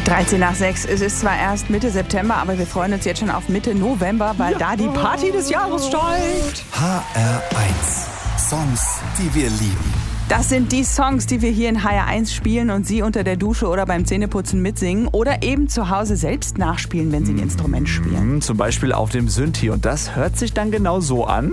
13 nach 6. Es ist zwar erst Mitte September, aber wir freuen uns jetzt schon auf Mitte November, weil da die Party des Jahres steigt. HR1. Songs, die wir lieben. Das sind die Songs, die wir hier in HR1 spielen und Sie unter der Dusche oder beim Zähneputzen mitsingen oder eben zu Hause selbst nachspielen, wenn Sie ein Instrument spielen. Zum Beispiel auf dem Synthi. Und das hört sich dann genau so an.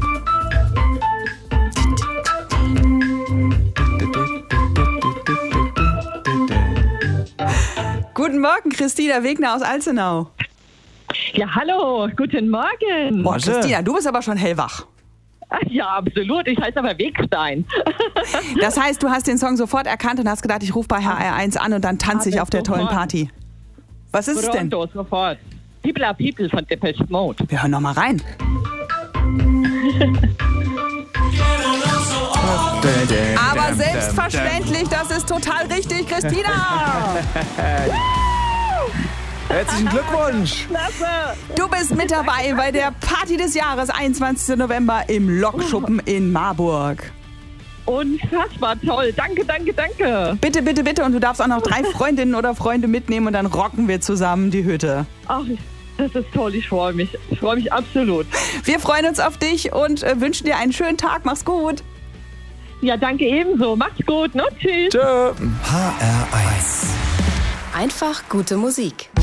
Guten Morgen, Christina Wegner aus Alzenau. Ja, hallo, guten Morgen. Boah, Christina, du bist aber schon hellwach. Ja, absolut. Ich heiße aber Wegstein. Das heißt, du hast den Song sofort erkannt und hast gedacht, ich rufe bei HR1 an und dann tanze ich auf der tollen Party. Was ist es denn? Pronto, sofort. People are People von Depeche Mode. Wir hören noch mal rein. Aber selbstverständlich, das ist total richtig, Christina! Herzlichen Glückwunsch! Klasse! Du bist mit dabei bei der Party des Jahres, 21. November im Lokschuppen in Marburg. Unfassbar toll. Danke, danke, danke. Bitte, bitte, bitte. Und du darfst auch noch 3 Freundinnen oder Freunde mitnehmen und dann rocken wir zusammen die Hütte. Ach, das ist toll. Ich freue mich. Ich freue mich absolut. Wir freuen uns auf dich und wünschen dir einen schönen Tag. Mach's gut. Ja, danke ebenso. Macht's gut. Ne? Tschüss. Tschö. HR1. Einfach gute Musik.